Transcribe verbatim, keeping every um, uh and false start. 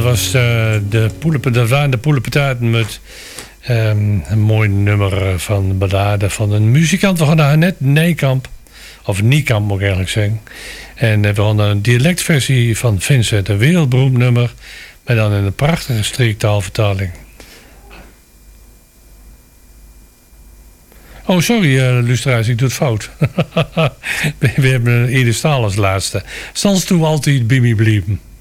was uh, de poelenpe, de Vaan de Poelenpetaten met um, een mooi nummer van de ballade van een muzikant. We gaan naar net Nijkamp. Of Niekamp moet ik eigenlijk zeggen. En uh, we gaan naar een dialectversie van Vincent. Een wereldberoemd nummer. Maar dan in een prachtige streektaalvertaling. Oh, sorry, uh, luisteraars, ik doe het fout. we, we hebben Ede Staal als laatste. Zal ze toen altijd bij me blijven?